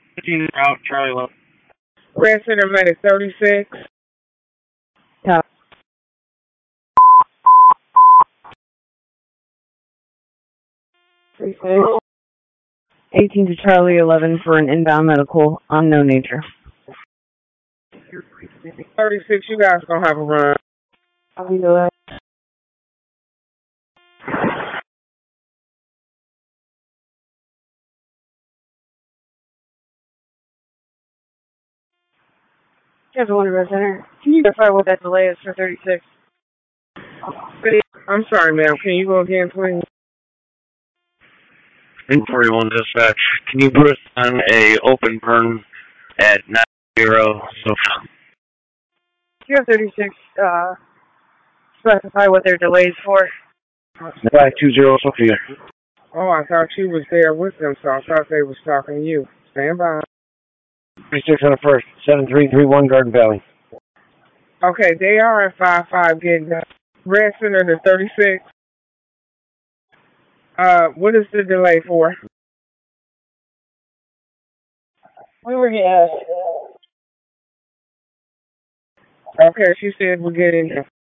15 route, Charlie 11. Red Center Medic 36. Top. 18 to Charlie 11 for an inbound medical, unknown nature. 36, you guys gonna have a run. I'll be the Just one Red Center. Can you verify what that delay is for 36? I'm sorry, ma'am. Can you go again, please? 41 dispatch. Can you put us on a open burn at 90 Sofa? You have 36, specify what their delay is for. 520 Sophia. Oh, I thought you was there with them, so I thought they was talking to you. Stand by. 36 on the first. 7331 Garden Valley. Okay, they are at 5-5 getting up. Red Center to 36. What is the delay for? We were, Okay, she said we're getting